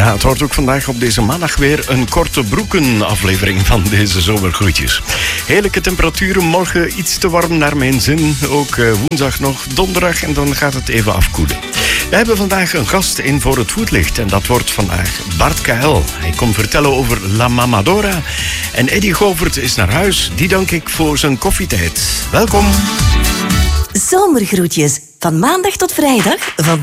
Ja, het wordt ook vandaag op deze maandag weer een korte broeken-aflevering van deze zomergroetjes. Heerlijke temperaturen, morgen iets te warm naar mijn zin. Ook woensdag nog, donderdag en dan gaat het even afkoelen. We hebben vandaag een gast in voor het voetlicht en dat wordt vandaag Bart KL. Hij komt vertellen over La Mamadora. En Eddy Govert is naar huis. Die dank ik voor zijn koffietijd. Welkom. Zomergroetjes. Van maandag tot vrijdag van